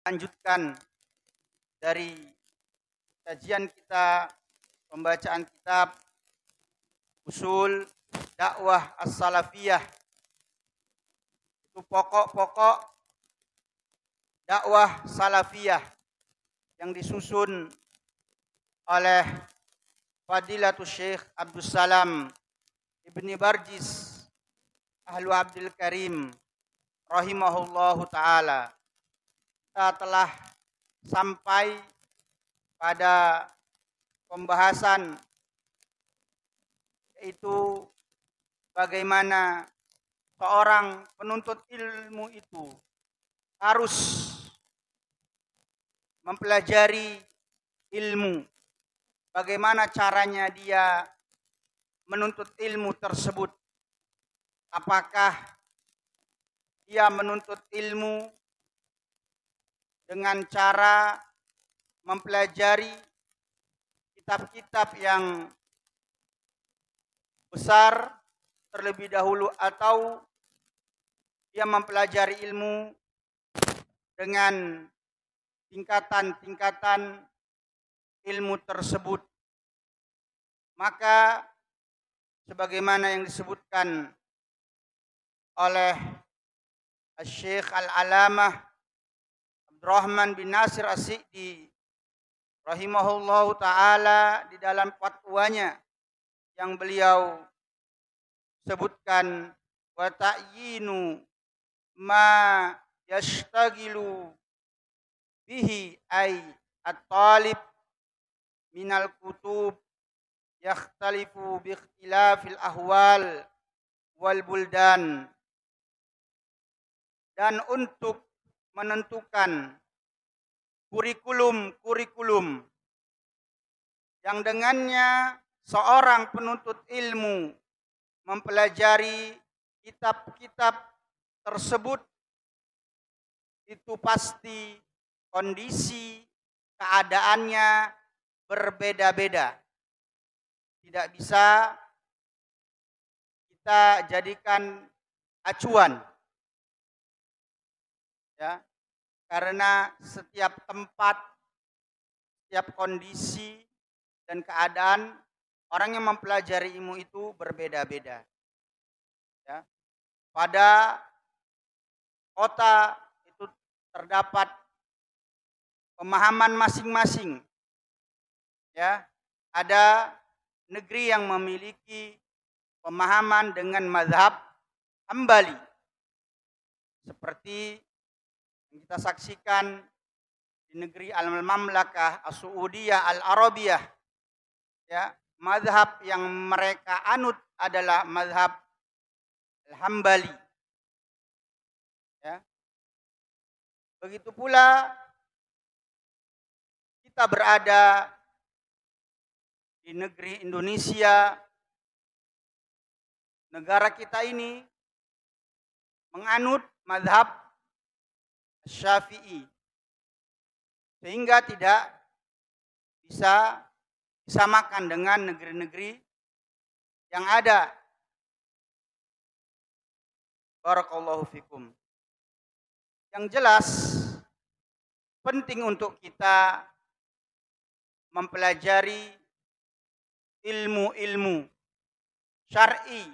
Lanjutkan dari kajian kita, pembacaan kitab Usul Dakwah As-Salafiyah. Itu pokok-pokok dakwah salafiyah yang disusun oleh Fadilatul Syekh Abdus Salam Ibni Barjis Ahlu Abdul Karim rahimahullahu ta'ala. Kita telah sampai pada pembahasan yaitu bagaimana seorang penuntut ilmu itu harus mempelajari ilmu. Bagaimana caranya dia menuntut ilmu tersebut? Apakah dia menuntut ilmu dengan cara mempelajari kitab-kitab yang besar terlebih dahulu, atau dia mempelajari ilmu dengan tingkatan-tingkatan ilmu tersebut? Maka sebagaimana yang disebutkan oleh Syekh Al-Alamah Abdurrahman bin Nasir As-Sa'di rahimahullahu ta'ala di dalam fatwanya yang beliau sebutkan, wa ta'yinu ma yashtagilu bihi ay at-talib minal kutub yakhtalifu bi ikhtilafil ahwal wal buldan. Dan untuk menentukan kurikulum yang dengannya seorang penuntut ilmu mempelajari kitab-kitab tersebut, itu pasti kondisi keadaannya berbeda-beda. Tidak bisa kita jadikan acuan, ya, karena setiap tempat, setiap kondisi dan keadaan orang yang mempelajari ilmu itu berbeda-beda. Ya. Pada kota itu terdapat pemahaman masing-masing. Ya, ada negeri yang memiliki pemahaman dengan mazhab Hambali, seperti yang kita saksikan di negeri Al-Mamlakah As-Saudiyah Al-Arabiyah. Ya, mazhab yang mereka anut adalah mazhab Al-Hambali. Ya. Begitu pula kita berada di negeri Indonesia. Negara kita ini menganut mazhab Syafi'i, sehingga tidak bisa disamakan dengan negeri-negeri yang ada. Barakallahu fikum. Yang jelas penting untuk kita mempelajari ilmu-ilmu syar'i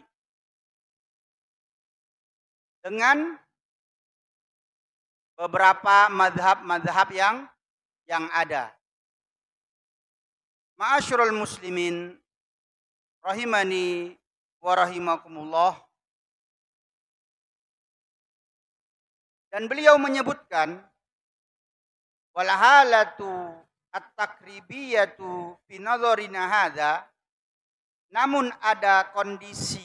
dengan beberapa mazhab-mazhab yang ada. Ma'asyiral muslimin rahimani wa rahimakumullah. Dan beliau menyebutkan wal halatu at-takribiyatu fi nadharina hadza, namun ada kondisi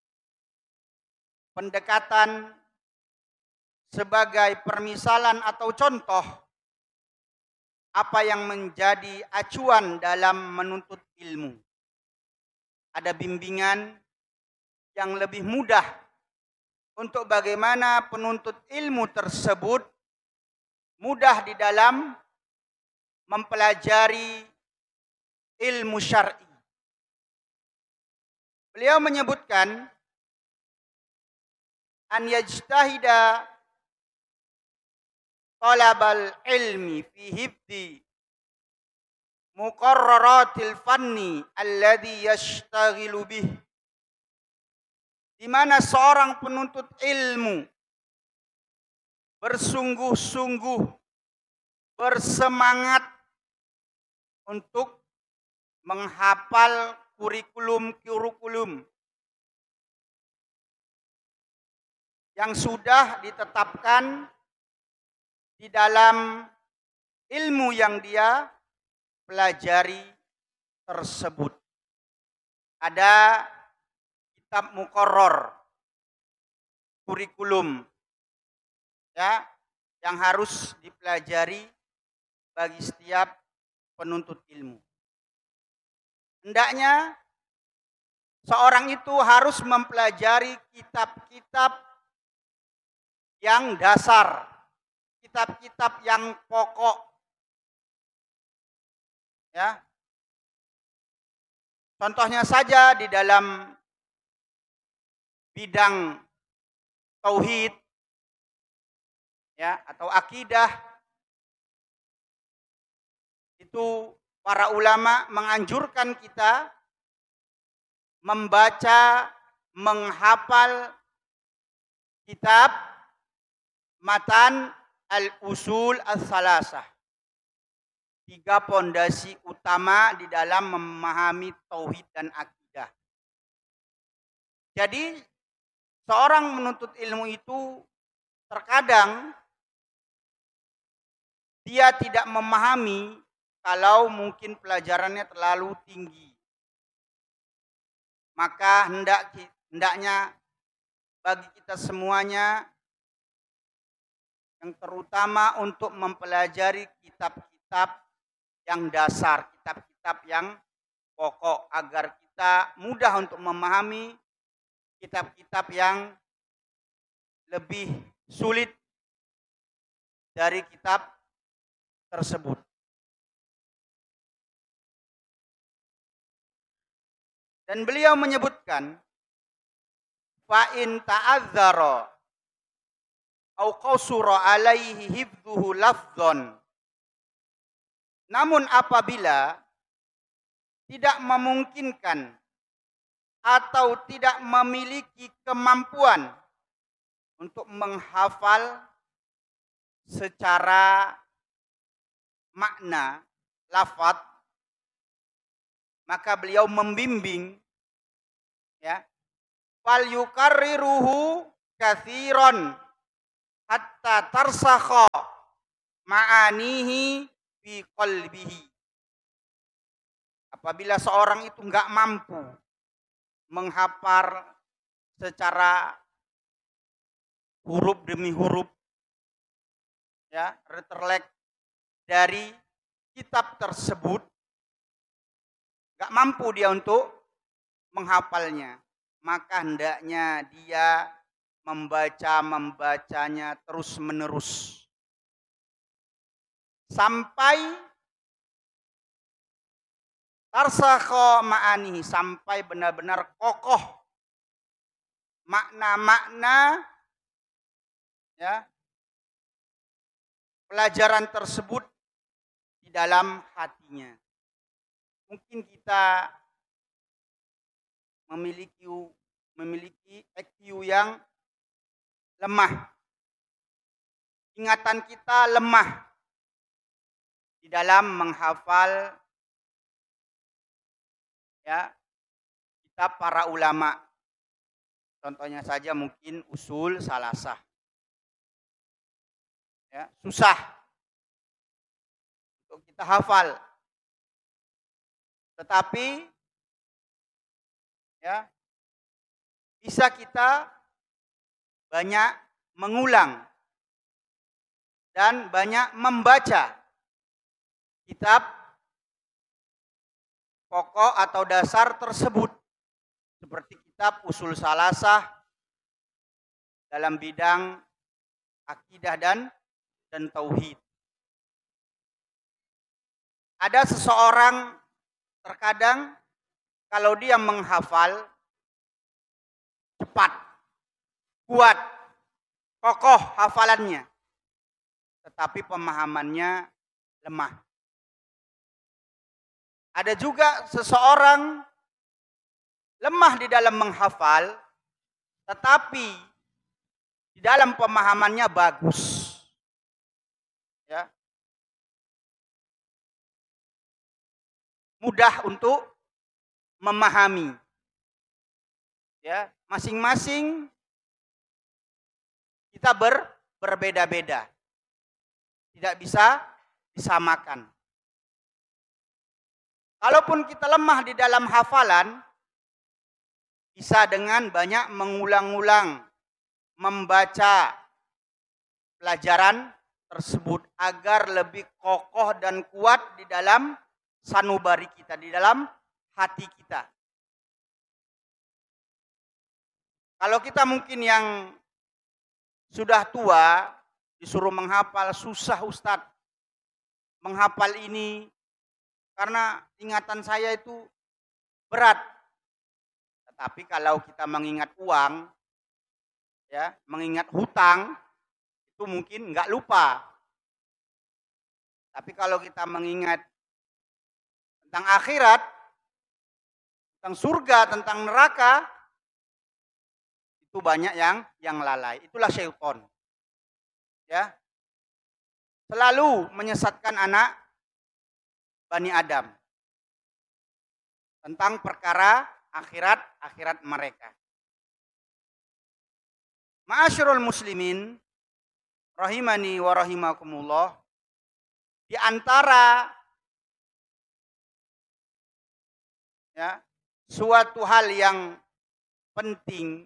pendekatan sebagai permisalan atau contoh apa yang menjadi acuan dalam menuntut ilmu. Ada bimbingan yang lebih mudah untuk bagaimana penuntut ilmu tersebut mudah di dalam mempelajari ilmu syar'i. Beliau menyebutkan an yajtahida talabal ilmi fi hifdi muqarraratil fanni alladhi yashtaghilu bih, di mana seorang penuntut ilmu bersungguh-sungguh bersemangat untuk menghafal kurikulum yang sudah ditetapkan di dalam ilmu yang dia pelajari tersebut. Ada kitab muqarrar, kurikulum ya, yang harus dipelajari bagi setiap penuntut ilmu. Hendaknya seorang itu harus mempelajari kitab-kitab yang dasar, kitab-kitab yang pokok. Ya. Contohnya saja di dalam bidang tauhid ya, atau akidah, itu para ulama menganjurkan kita membaca, menghafal kitab Matan al-Usul as-Salasah. 3 pondasi utama di dalam memahami tauhid dan akidah. Jadi seorang menuntut ilmu itu terkadang dia tidak memahami kalau mungkin pelajarannya terlalu tinggi. Maka hendaknya bagi kita semuanya, yang terutama untuk mempelajari kitab-kitab yang dasar, kitab-kitab yang pokok, agar kita mudah untuk memahami kitab-kitab yang lebih sulit dari kitab tersebut. Dan beliau menyebutkan, fa in ta'azzara au qasura alaihi hifdhuhu lafdhan. Namun apabila tidak memungkinkan atau tidak memiliki kemampuan untuk menghafal secara makna lafaz, maka beliau membimbing ya, fal yukarriruhu katsiran hatta tarsakha ma'anihi fi qalbihi. Apabila seorang itu enggak mampu menghafal secara huruf demi huruf ya, terlek dari kitab tersebut, enggak mampu dia untuk menghafalnya, maka hendaknya dia membacanya terus-menerus sampai tarsakha ma'ani, sampai benar-benar kokoh makna-makna ya, pelajaran tersebut di dalam hatinya. Mungkin kita memiliki IQ yang lemah. Ingatan kita lemah di dalam menghafal ya, kitab para ulama. Contohnya saja mungkin usul salasah. Ya, susah untuk kita hafal. Tetapi ya, bisa kita banyak mengulang dan banyak membaca kitab pokok atau dasar tersebut, seperti kitab usul salasah dalam bidang akidah dan tauhid. Ada seseorang terkadang kalau dia menghafal cepat, kuat, kokoh hafalannya. tetapi pemahamannya lemah. Ada juga seseorang lemah di dalam menghafal, tetapi di dalam pemahamannya bagus. Ya. Mudah untuk memahami. Ya, masing-masing kita berbeda-beda. Tidak bisa disamakan. Kalaupun kita lemah di dalam hafalan, bisa dengan banyak mengulang-ulang membaca pelajaran tersebut agar lebih kokoh dan kuat di dalam sanubari kita, di dalam hati kita. Kalau kita mungkin yang sudah tua, disuruh menghafal, susah Ustadz. Menghafal ini, karena ingatan saya itu berat. Tetapi kalau kita mengingat uang, ya, mengingat hutang, itu mungkin nggak lupa. Tapi kalau kita mengingat tentang akhirat, tentang surga, tentang neraka, itu banyak yang lalai. Itulah syaitan. Ya. Selalu menyesatkan anak Bani Adam tentang perkara akhirat mereka. Ma'asyiral muslimin rahimani wa rahimakumullah, di antara ya, suatu hal yang penting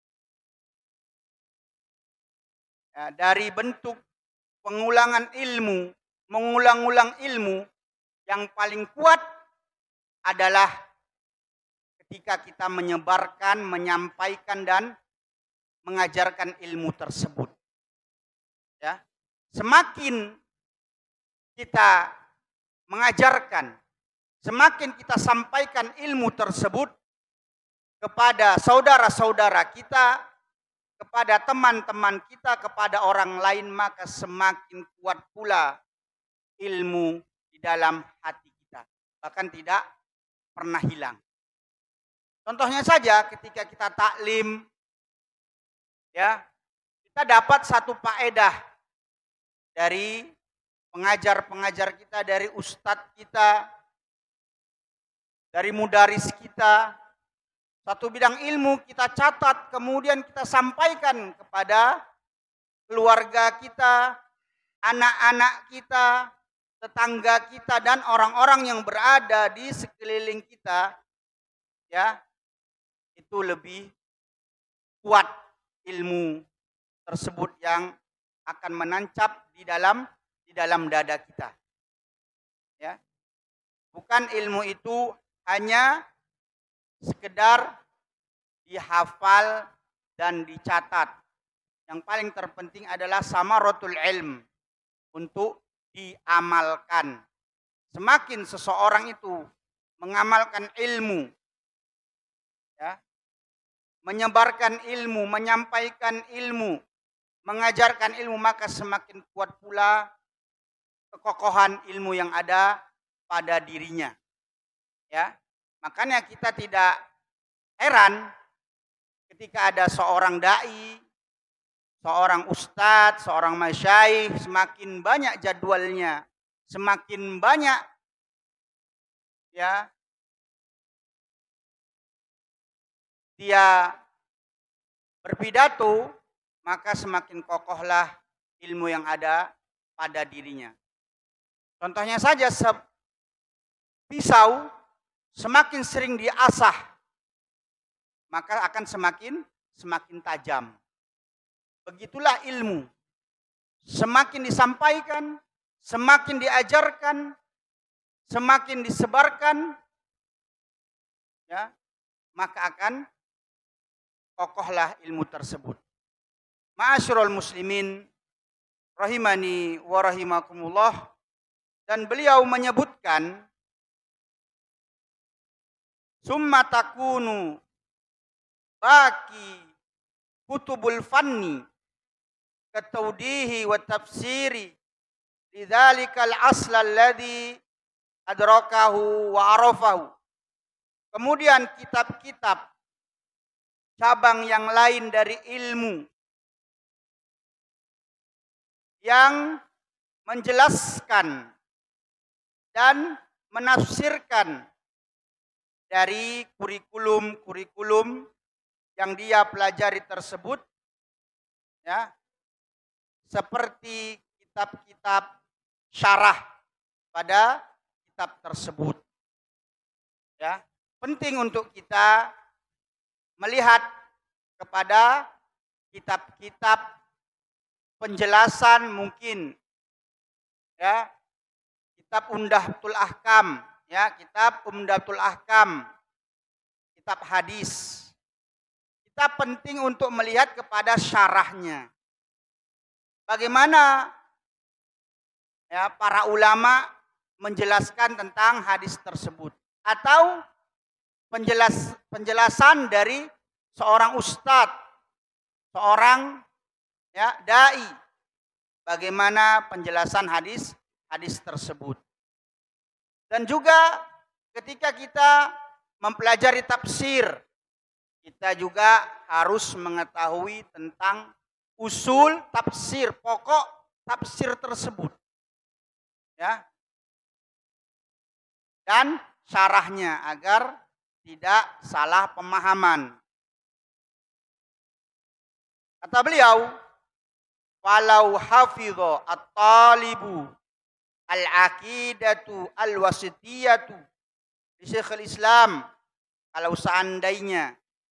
ya, dari bentuk pengulangan ilmu, mengulang-ulang ilmu yang paling kuat adalah ketika kita menyebarkan, menyampaikan dan mengajarkan ilmu tersebut. Ya, semakin kita mengajarkan, semakin kita sampaikan ilmu tersebut kepada saudara-saudara kita, kepada teman-teman kita, kepada orang lain, maka semakin kuat pula ilmu di dalam hati kita. Bahkan tidak pernah hilang. Contohnya saja ketika kita taklim, ya, kita dapat satu faedah dari pengajar-pengajar kita, dari ustadz kita, dari mudaris kita. Satu bidang ilmu kita catat, kemudian kita sampaikan kepada keluarga kita, anak-anak kita, tetangga kita, dan orang-orang yang berada di sekeliling kita. Ya, itu lebih kuat ilmu tersebut yang akan menancap di dalam dada kita. Ya. Bukan ilmu itu hanya sekedar dihafal dan dicatat. Yang paling terpenting adalah samaratul ilm, untuk diamalkan. Semakin seseorang itu mengamalkan ilmu, ya, menyebarkan ilmu, menyampaikan ilmu, mengajarkan ilmu, maka semakin kuat pula kekokohan ilmu yang ada pada dirinya. Ya. Makanya kita tidak heran ketika ada seorang dai, seorang ustadz, seorang masyaikh, semakin banyak jadwalnya, semakin banyak ya dia berpidato, maka semakin kokohlah ilmu yang ada pada dirinya. Contohnya saja pisau semakin sering diasah, maka akan semakin tajam. Begitulah ilmu. Semakin disampaikan, semakin diajarkan, semakin disebarkan, ya, maka akan kokohlah ilmu tersebut. Ma'asyiral muslimin rahimani wa rahimakumullah, dan beliau menyebutkan summa takunu baki kutubul fanni kataudihi wa tafsiri lidzalikal asl alladzi adrakahu wa arafahu. Kemudian kitab-kitab cabang yang lain dari ilmu yang menjelaskan dan menafsirkan dari kurikulum yang dia pelajari tersebut, ya, seperti kitab-kitab syarah pada kitab tersebut. Ya, penting untuk kita melihat kepada kitab-kitab penjelasan, mungkin ya, kitab Umdatul Ahkam, ya, kitab Umdatul Ahkam, kitab hadis. Kita penting untuk melihat kepada syarahnya. Bagaimana ya para ulama menjelaskan tentang hadis tersebut, atau penjelasan dari seorang ustadz, seorang ya dai, bagaimana penjelasan hadis tersebut. Dan juga ketika kita mempelajari tafsir, kita juga harus mengetahui tentang usul tafsir, pokok tafsir tersebut, ya, dan syarahnya agar tidak salah pemahaman. Kata beliau, "Walau hafidho at-talibu al-aqidatu al-wasitiyatu di Syekhul Islam," kalau seandainya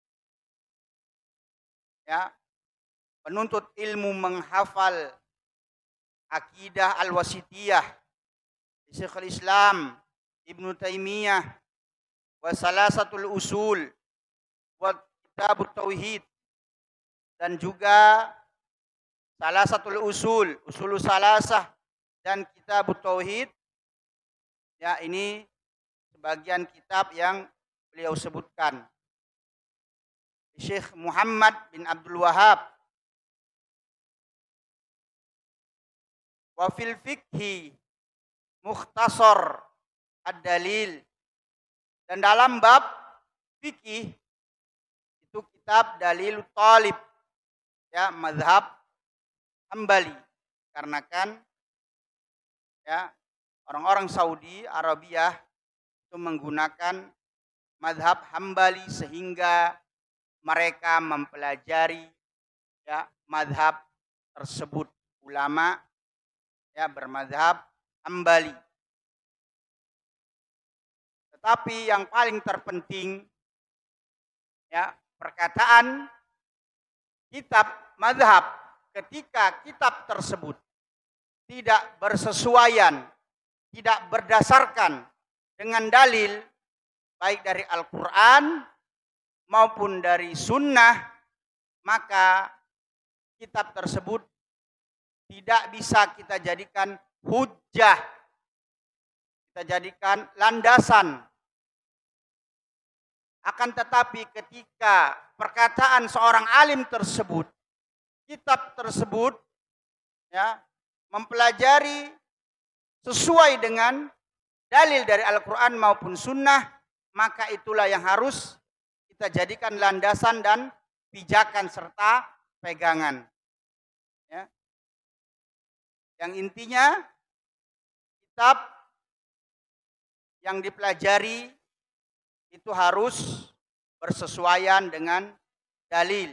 ya penuntut ilmu menghafal akidah al-wasitiyah di Syekhul Islam Ibnu Taimiyah, wa salasatul usul, wa kitabut tauhid, dan juga salasatul usul, usulus salasah, dan kitabut tauhid, ya, ini sebagian kitab yang beliau sebutkan. Syekh Muhammad bin Abdul Wahab, wa fil fiqhi mukhtasar ad-dalil, dan dalam bab fikih itu kitab Dalil Talib, ya, mazhab Hambali, karena kan ya orang-orang Saudi Arabia itu menggunakan mazhab Hambali, sehingga mereka mempelajari ya mazhab tersebut, ulama ya bermazhab Hambali. Tetapi yang paling terpenting ya perkataan kitab mazhab, ketika kitab tersebut tidak bersesuaian, tidak berdasarkan dengan dalil baik dari Al-Quran maupun dari sunnah, maka kitab tersebut tidak bisa kita jadikan hujjah, kita jadikan landasan. Akan tetapi ketika perkataan seorang alim tersebut, kitab tersebut ya mempelajari sesuai dengan dalil dari Al-Quran maupun sunnah, maka itulah yang harus kita jadikan landasan dan pijakan serta pegangan. Ya. Yang intinya kitab yang dipelajari itu harus bersesuaian dengan dalil.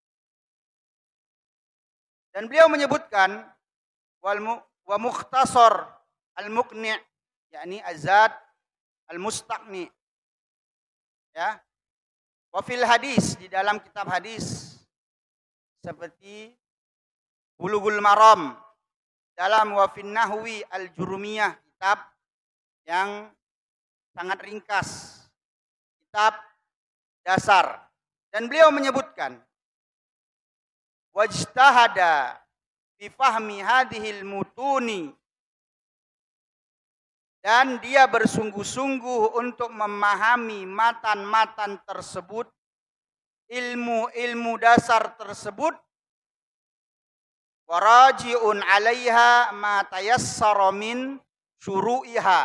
Dan beliau menyebutkan wa mukhtasar al-muqni', yakni azad al-mustaqni. Ya. Wa fil hadis, di dalam kitab hadis seperti Bulughul Maram, dalam wa fin nahwi al-jurumiyah, kitab yang sangat ringkas, kitab dasar. Dan beliau menyebutkan wajtahada fi fahmi hadhil mutuni, dan dia bersungguh-sungguh untuk memahami matan-matan tersebut, ilmu-ilmu dasar tersebut, waraji'un 'alaiha ma tayassara min syuru'iha.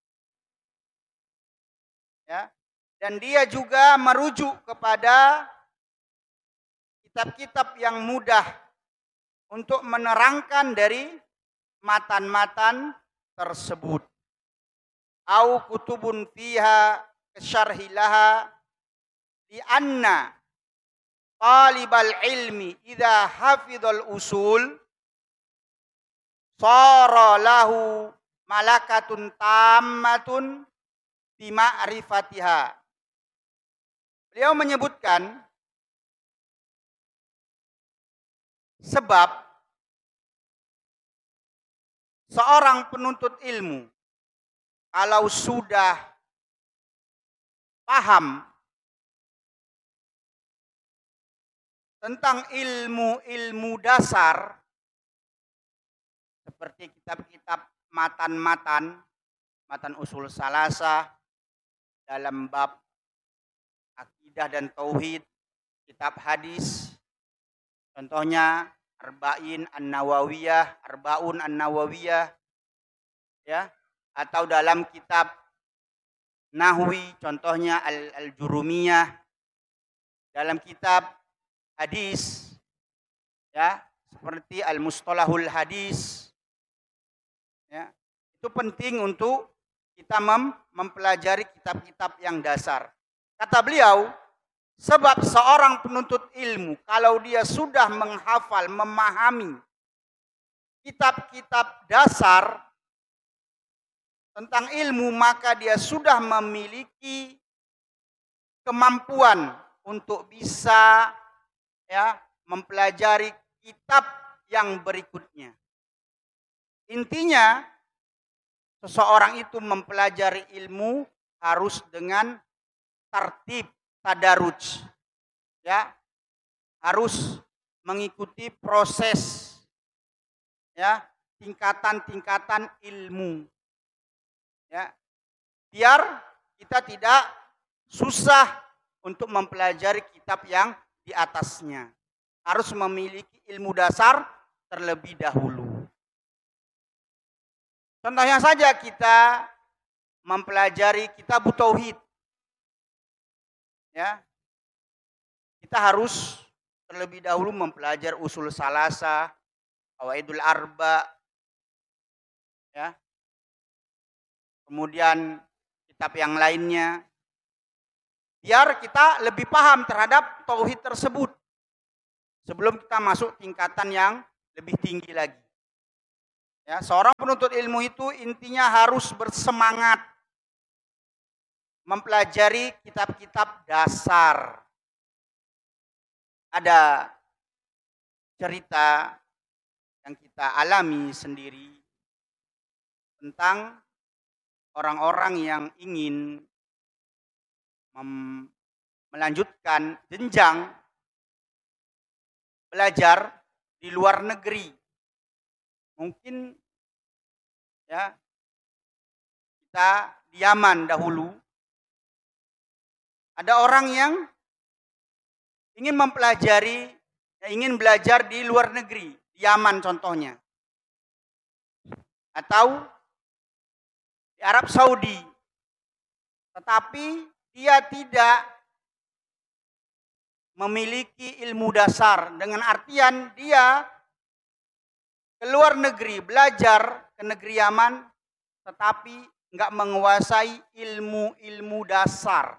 Ya. Dan dia juga merujuk kepada kitab-kitab yang mudah untuk menerangkan dari matan-matan tersebut. Au kutubun fiha syarhilaha di anna talibal ilmi idza hafidhal usul sara lahu malakatun tammatun bi ma'rifatiha. Beliau menyebutkan sebab seorang penuntut ilmu kalau sudah paham tentang ilmu-ilmu dasar seperti kitab-kitab matan usul salasah dalam bab akidah dan tauhid, kitab hadis, contohnya Arba'un An-Nawawiyah, ya, atau dalam kitab Nahwi, contohnya Al-Jurumiyah, dalam kitab hadis, ya, seperti Al-Mustalahul Hadis, ya, itu penting untuk kita mempelajari kitab-kitab yang dasar. Kata beliau, sebab seorang penuntut ilmu kalau dia sudah menghafal, memahami kitab-kitab dasar tentang ilmu, maka dia sudah memiliki kemampuan untuk bisa, ya, mempelajari kitab yang berikutnya. Intinya seseorang itu mempelajari ilmu harus dengan tertib, tadaruj, ya, harus mengikuti proses, ya, tingkatan-tingkatan ilmu, ya, biar kita tidak susah untuk mempelajari kitab yang di atasnya. Harus memiliki ilmu dasar terlebih dahulu. Contohnya saja kita mempelajari kitab tauhid, ya, kita harus terlebih dahulu mempelajari usul salasah, qawaidul arba, ya, kemudian kitab yang lainnya, biar kita lebih paham terhadap tauhid tersebut sebelum kita masuk tingkatan yang lebih tinggi lagi. Ya, seorang penuntut ilmu itu intinya harus bersemangat mempelajari kitab-kitab dasar. Ada cerita yang kita alami sendiri tentang orang-orang yang ingin melanjutkan jenjang belajar di luar negeri. Mungkin, ya, kita di Yaman dahulu, ada orang yang ingin mempelajari, ingin belajar di luar negeri, di Yaman contohnya, atau di Arab Saudi, tetapi dia tidak memiliki ilmu dasar, dengan artian dia ke luar negeri belajar ke negeri Yaman, tetapi nggak menguasai ilmu-ilmu dasar,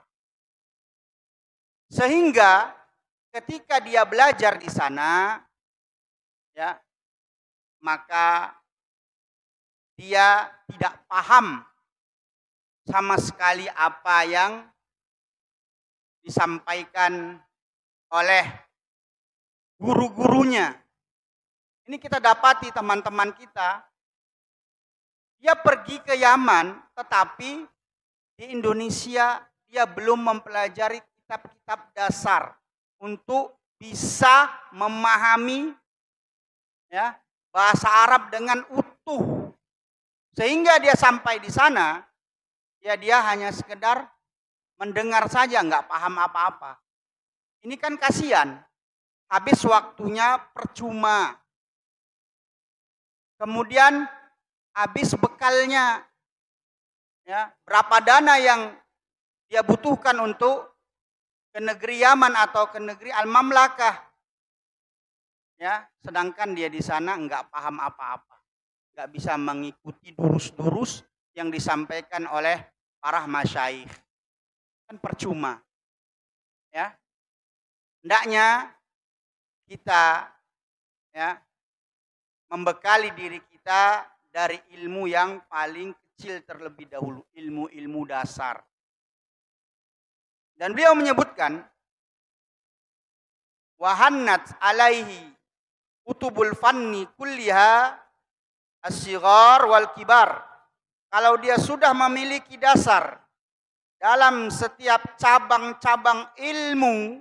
sehingga ketika dia belajar di sana, ya, maka dia tidak paham sama sekali apa yang disampaikan oleh guru-gurunya. Ini kita dapati teman-teman kita, dia pergi ke Yaman, tetapi di Indonesia dia belum mempelajari kitab-kitab dasar untuk bisa memahami, ya, bahasa Arab dengan utuh. Sehingga dia sampai di sana, ya, dia hanya sekedar mendengar saja, nggak paham apa-apa. Ini kan kasihan, habis waktunya percuma. kemudian habis bekalnya, ya, berapa dana yang dia butuhkan untuk ke negeri Yaman atau ke negeri Al-Mamlakah, ya, sedangkan dia di sana nggak paham apa-apa, nggak bisa mengikuti durus-durus yang disampaikan oleh para masyaikh, kan percuma, ya. Hendaknya kita, ya, membekali diri kita dari ilmu yang paling kecil terlebih dahulu, ilmu-ilmu dasar. Dan beliau menyebutkan, wahannat alaihi kutubul fanni kulliha as-sighar wal kibar. Kalau dia sudah memiliki dasar dalam setiap cabang-cabang ilmu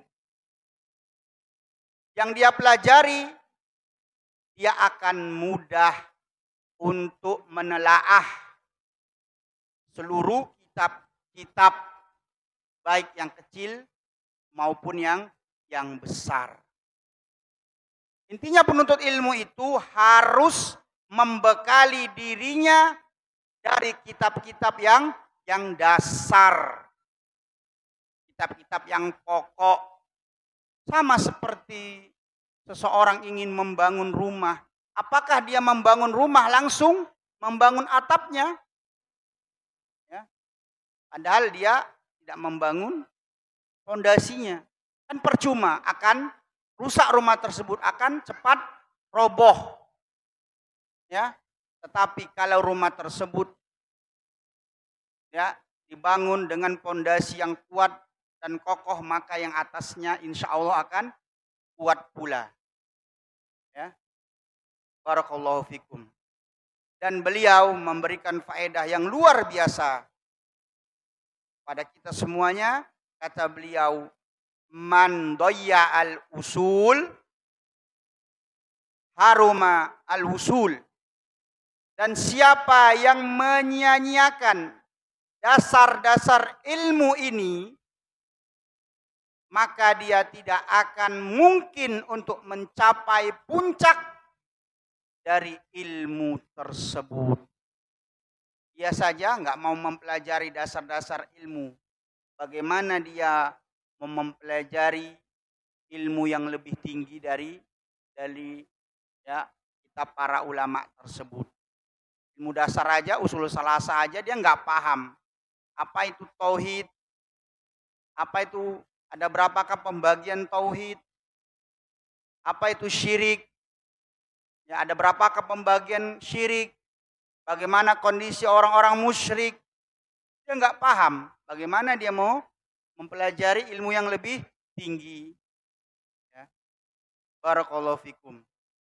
yang dia pelajari, dia akan mudah untuk menelaah seluruh kitab-kitab, baik yang kecil maupun yang besar. Intinya penuntut ilmu itu harus membekali dirinya dari kitab-kitab yang dasar, kitab-kitab yang pokok. Sama seperti seseorang ingin membangun rumah. Apakah dia membangun rumah langsung membangun atapnya? Ya. Padahal dia tidak membangun fondasinya. Kan percuma, akan rusak rumah tersebut, akan cepat roboh. Ya. Tetapi kalau rumah tersebut, ya, dibangun dengan fondasi yang kuat dan kokoh, maka yang atasnya insya Allah akan kuat pula. Ya. Barakallahu fikum. Dan beliau memberikan faedah yang luar biasa pada kita semuanya. Kata beliau, man doya al usul haruma al usul. Dan siapa yang menyia-nyiakan dasar-dasar ilmu ini, maka dia tidak akan mungkin untuk mencapai puncak dari ilmu tersebut. Dia saja nggak mau mempelajari dasar-dasar ilmu. Bagaimana dia mempelajari ilmu yang lebih tinggi dari ya, kitab para ulama tersebut. Ilmu dasar aja, usul salasa aja dia nggak paham. Apa itu tauhid? Apa itu, ada berapakah pembagian tauhid? Apa itu syirik? Ya, ada berapakah pembagian syirik? Bagaimana kondisi orang-orang musyrik? Dia nggak paham. Bagaimana dia mau mempelajari ilmu yang lebih tinggi? Ya. Barakallahu fikum.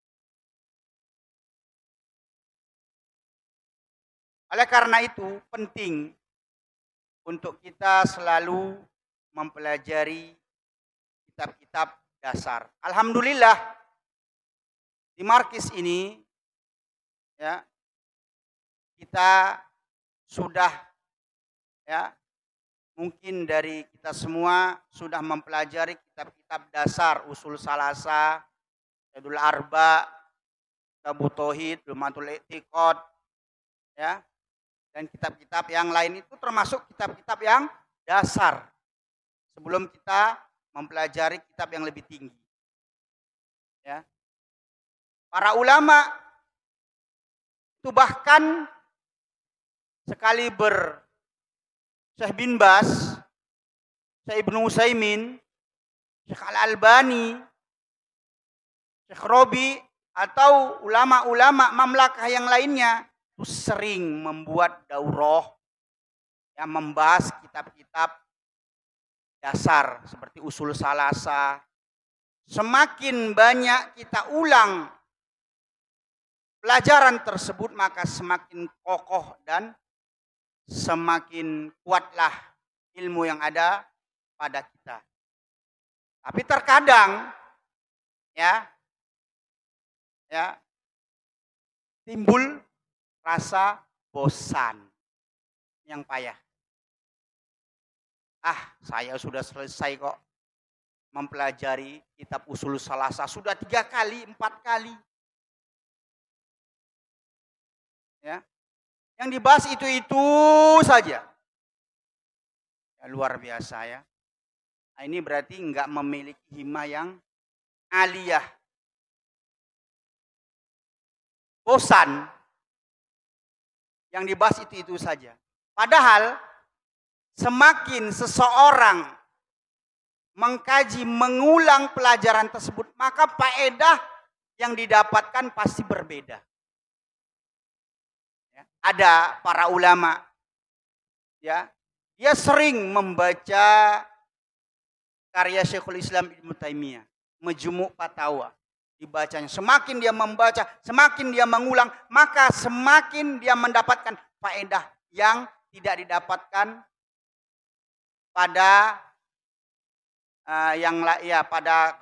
Oleh karena itu penting untuk kita selalu mempelajari kitab-kitab dasar. Alhamdulillah di markis ini, ya, kita sudah, ya, mungkin dari kita semua sudah mempelajari kitab-kitab dasar, usul salasa, Jadul Arba, Kitabut Tauhid, Lumatul I'tiqad, ya, dan kitab-kitab yang lain itu termasuk kitab-kitab yang dasar sebelum kita mempelajari kitab yang lebih tinggi. Ya. Para ulama itu bahkan sekali Syekh bin Bas, Syekh Ibnu Utsaimin, Syekh Al-Albani, Syekh Robi, atau ulama-ulama mamlakah yang lainnya itu sering membuat daurah yang membahas kitab-kitab dasar seperti usul salasa. Semakin banyak kita ulang pelajaran tersebut, maka semakin kokoh dan semakin kuatlah ilmu yang ada pada kita. Tapi terkadang ya timbul rasa bosan yang payah. Saya sudah selesai kok mempelajari kitab usul salasa, sudah 3 kali, 4 kali. Ya. Yang dibahas itu saja. Ya, luar biasa ya. Nah, ini berarti enggak memiliki himmah yang aliyah. Bosan. Yang dibahas itu saja. Padahal semakin seseorang mengkaji, mengulang pelajaran tersebut, maka faedah yang didapatkan pasti berbeda. Ya, ada para ulama, ya, dia sering membaca karya Syekhul Islam Ibnu Taimiyah, Majmu' Fatawa, dibacanya. Semakin dia membaca, semakin dia mengulang, maka semakin dia mendapatkan faedah yang tidak didapatkan pada pada